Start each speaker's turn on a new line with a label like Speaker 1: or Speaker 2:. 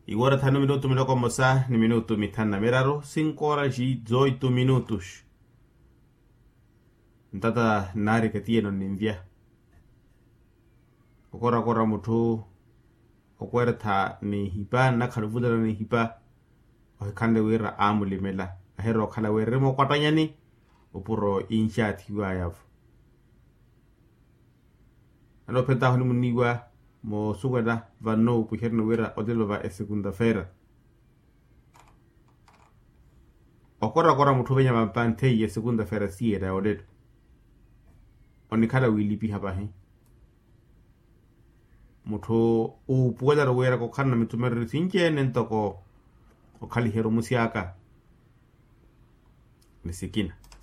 Speaker 1: Agora tá no minuto melhor começar, no minuto mitana meraro, 5 horas e 18 minutos. Ntata nari katie no ninvia. Okora mutu okwera ta ni hipa na kaluvula ni hipa. Kande wira amuli mela. Ahero kala wira mo kwatanya ni opuro insha tiwa yav. Ano penta honi muniwa mo sugada va no puherno wira odelo va segunda feira. Okora mutu venya mampante ye segunda feira siera odedo. Onikala wilipi hapa he. Mutu puwela wera ko kanna mitumeri sinje nentoko okali hero musiaka. Nisikina.